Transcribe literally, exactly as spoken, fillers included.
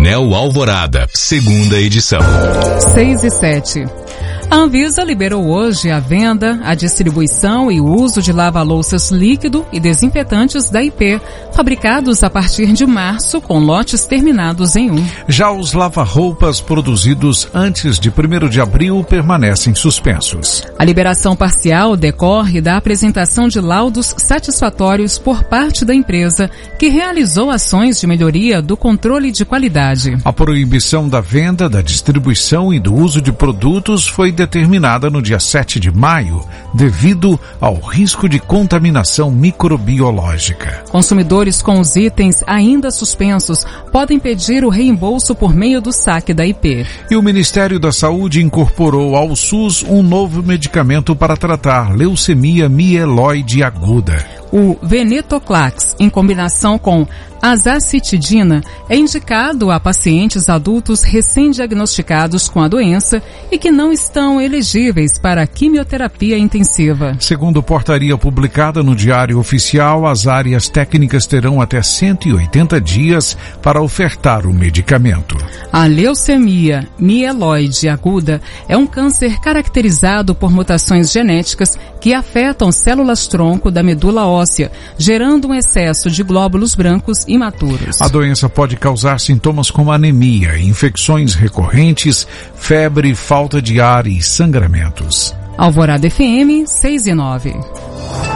Painel Alvorada, segunda edição. seis e sete. A Anvisa liberou hoje a venda, a distribuição e o uso de lava-louças líquido e desinfetantes da I P, fabricados a partir de março com lotes terminados em um. Já os lava-roupas produzidos antes de primeiro de abril permanecem suspensos. A liberação parcial decorre da apresentação de laudos satisfatórios por parte da empresa, que realizou ações de melhoria do controle de qualidade. A proibição da venda, da distribuição e do uso de produtos foi determinada no dia sete de maio, devido ao risco de contaminação microbiológica. Consumidores com os itens ainda suspensos podem pedir o reembolso por meio do saque da I P. E o Ministério da Saúde incorporou ao SUS um novo medicamento para tratar leucemia mieloide aguda. O Venetoclax, em combinação com azacitidina, é indicado a pacientes adultos recém-diagnosticados com a doença e que não estão elegíveis para a quimioterapia intensiva. Segundo portaria publicada no Diário Oficial, as áreas técnicas terão até cento e oitenta dias para ofertar o medicamento. A leucemia mieloide aguda é um câncer caracterizado por mutações genéticas que afetam células-tronco da medula óssea, gerando um excesso de glóbulos brancos imaturos. A doença pode causar sintomas como anemia, infecções recorrentes, febre, falta de ar e sangramentos. Alvorada F M seis e nove.